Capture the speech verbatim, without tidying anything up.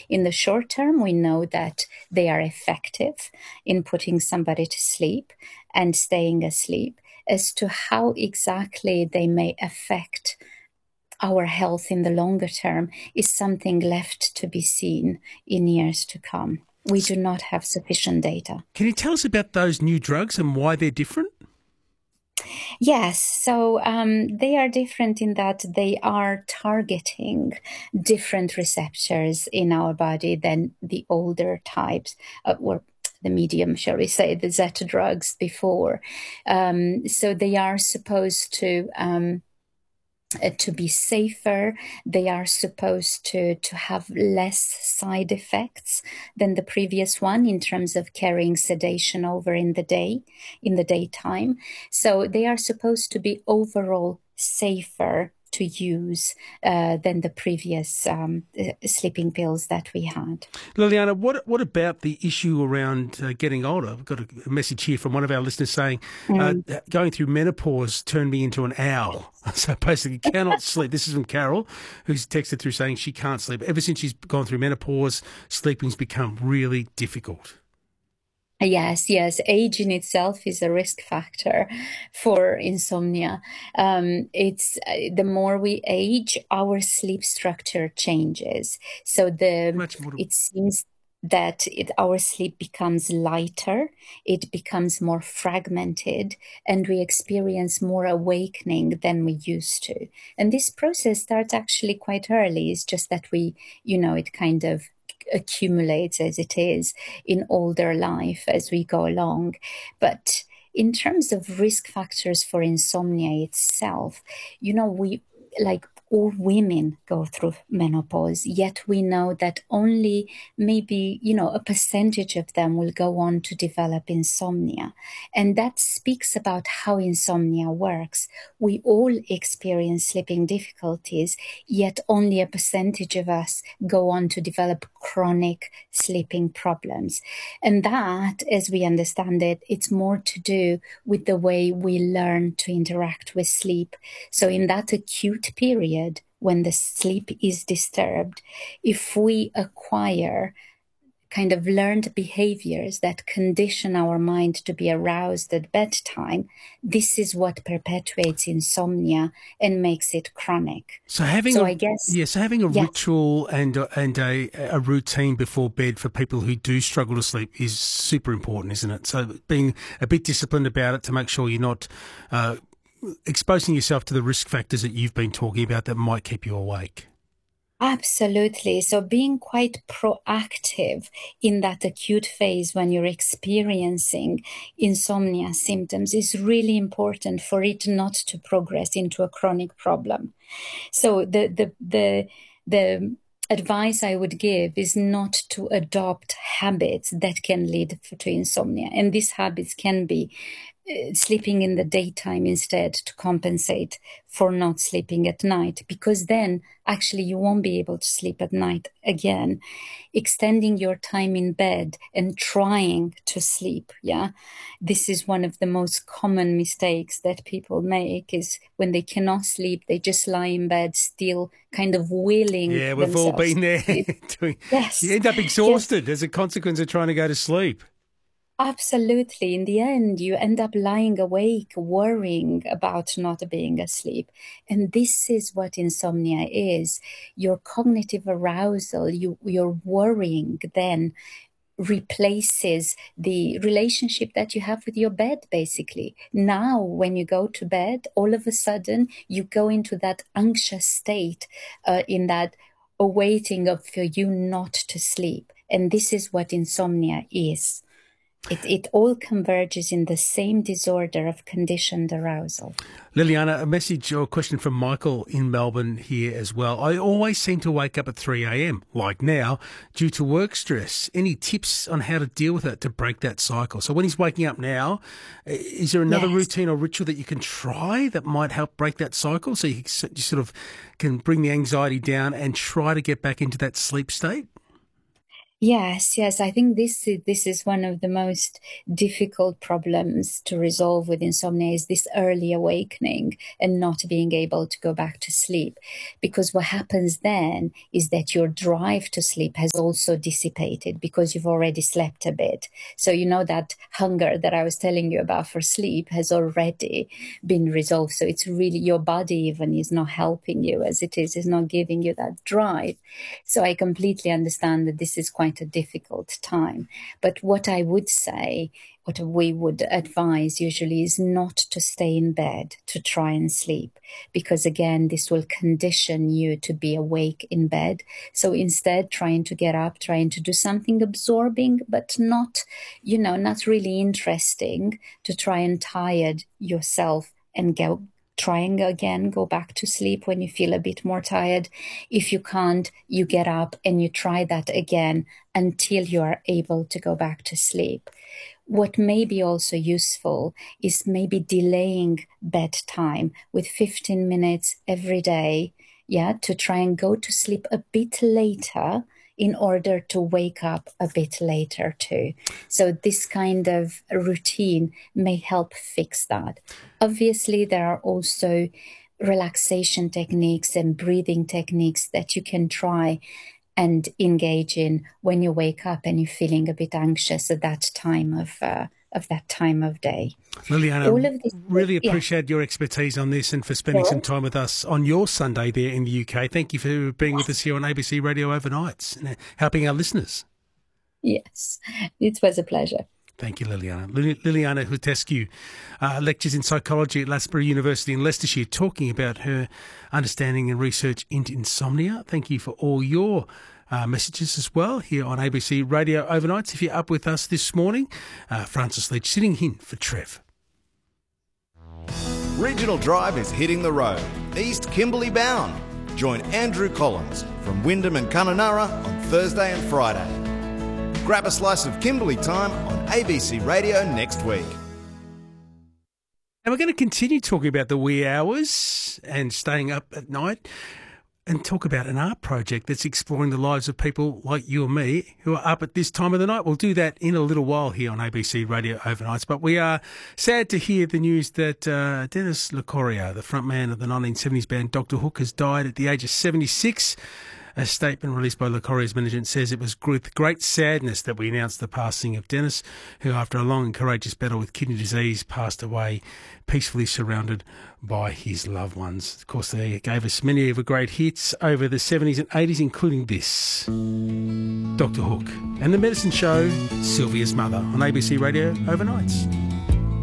In the short term, we know that they are effective in putting somebody to sleep and staying asleep. As to how exactly they may affect our health in the longer term is something left to be seen in years to come. We do not have sufficient data. Can you tell us about those new drugs and why they're different? Yes, so um, they are different in that they are targeting different receptors in our body than the older types, uh, or the medium, shall we say, the Zeta drugs before. Um, so they are supposed to um, uh, to be safer. They are supposed to, to have less side effects than the previous one in terms of carrying sedation over in the day, in the daytime. So they are supposed to be overall safer to use uh, than the previous um, uh, sleeping pills that we had. Liliana, what what about the issue around uh, getting older? I've got a, a message here from one of our listeners saying uh, Mm. going through menopause turned me into an owl. So basically cannot sleep. This is from Carol, who's texted through saying she can't sleep. Ever since she's gone through menopause, sleeping's become really difficult. Yes, yes. Age in itself is a risk factor for insomnia. Um, it's uh, the more we age, our sleep structure changes. So the Much more. To, it seems that it, our sleep becomes lighter, it becomes more fragmented, and we experience more awakening than we used to. And this process starts actually quite early. It's just that we, you know, it kind of accumulates as it is in older life as we go along. But in terms of risk factors for insomnia itself, you know, we like all women go through menopause, yet we know that only maybe, you know, a percentage of them will go on to develop insomnia. And that speaks about how insomnia works. We all experience sleeping difficulties, yet only a percentage of us go on to develop chronic sleeping problems. And that, as we understand it, it's more to do with the way we learn to interact with sleep. So in that acute period, when the sleep is disturbed, if we acquire kind of learned behaviors that condition our mind to be aroused at bedtime, this is what perpetuates insomnia and makes it chronic. so having So a I guess, yes, so having a yes, ritual and a, and a, a routine before bed for people who do struggle to sleep is super important, isn't it? So being a bit disciplined about it to make sure you're not uh, exposing yourself to the risk factors that you've been talking about that might keep you awake. absolutely. So being quite proactive in that acute phase when you're experiencing insomnia symptoms is really important for it not to progress into a chronic problem. So the the the the advice I would give is not to adopt habits that can lead to insomnia. And these habits can be uh, sleeping in the daytime instead to compensate for not sleeping at night, because then actually you won't be able to sleep at night again. Extending your time in bed and trying to sleep, yeah, this is one of the most common mistakes that people make, is when they cannot sleep, they just lie in bed still kind of willing Yeah, we've all themselves been to there. sleep. Doing, you Yes, end up yes. exhausted as a consequence of trying to go to sleep. Absolutely. In the end, you end up lying awake, worrying about not being asleep. And this is what insomnia is. Your cognitive arousal, you, your worrying then replaces the relationship that you have with your bed, basically. Now, when you go to bed, all of a sudden, you go into that anxious state, uh, in that awaiting of for you not to sleep. And this is what insomnia is. It, it all converges in the same disorder of conditioned arousal. Liliana, a message or question from Michael in Melbourne here as well. I always seem to wake up at three a m, like now, due to work stress. Any tips on how to deal with it to break that cycle? So when he's waking up now, is there another Yes. routine or ritual that you can try that might help break that cycle so you, you sort of can bring the anxiety down and try to get back into that sleep state? Yes, yes. I think this is, this is one of the most difficult problems to resolve with insomnia is this early awakening and not being able to go back to sleep. Because what happens then is that your drive to sleep has also dissipated because you've already slept a bit. So you know that hunger that I was telling you about for sleep has already been resolved. So it's really your body even is not helping you as it is, is not giving you that drive. So I completely understand that this is quite a difficult time. But what I would say, what we would advise usually is not to stay in bed to try and sleep, because again, this will condition you to be awake in bed. So instead, trying to get up, trying to do something absorbing, but not, you know, not really interesting, to try and tire yourself and go trying again, go back to sleep when you feel a bit more tired. If you can't, you get up and you try that again until you are able to go back to sleep. What may be also useful is maybe delaying bedtime with fifteen minutes every day, yeah, to try and go to sleep a bit later in order to wake up a bit later too. So this kind of routine may help fix that. Obviously, there are also relaxation techniques and breathing techniques that you can try and engage in when you wake up and you're feeling a bit anxious at that time of uh, of that time of day. Liliana, All of this, really appreciate yeah. your expertise on this and for spending sure. some time with us on your Sunday there in the U K. Thank you for being with us here on A B C Radio Overnights and helping our listeners. Yes, it was a pleasure. Thank you, Liliana. Liliana Hutescu uh, lectures in psychology at Loughborough University in Leicestershire, talking about her understanding and research into insomnia. Thank you for all your Uh, messages as well here on A B C Radio Overnights. If you're up with us this morning, uh, Francis Leach sitting in for Trev. Regional Drive is hitting the road, East Kimberley bound. Join Andrew Collins from Wyndham and Kununurra on Thursday and Friday. Grab a slice of Kimberley time on A B C Radio next week. And we're going to continue talking about the wee hours and staying up at night, and talk about an art project that's exploring the lives of people like you and me who are up at this time of the night. We'll do that in a little while here on A B C Radio Overnights. But we are sad to hear the news that uh, Denis Locoria, the frontman of the nineteen seventies band Doctor Hook, has died at the age of seventy-six. A statement released by Locoria's management says it was with great sadness that we announced the passing of Denis, who after a long and courageous battle with kidney disease passed away peacefully surrounded by his loved ones. Of course, they gave us many of the great hits over the seventies and eighties, including this, Doctor Hook, and the medicine show Sylvia's Mother on A B C Radio Overnights.